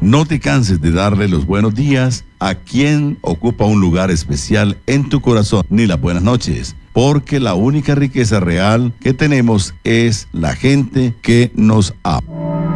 No te canses de darle los buenos días a quien ocupa un lugar especial en tu corazón, ni las buenas noches, porque la única riqueza real que tenemos es la gente que nos ama.